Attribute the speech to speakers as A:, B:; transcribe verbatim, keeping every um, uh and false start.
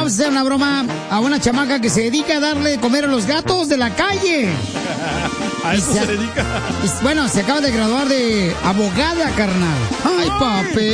A: vamos a hacer una broma a una chamaca que se dedica a darle de comer a los gatos de la calle.
B: ¿A eso
A: se,
B: se dedica?
A: Y, bueno, se acaba de graduar de abogada, carnal. Ay, papi.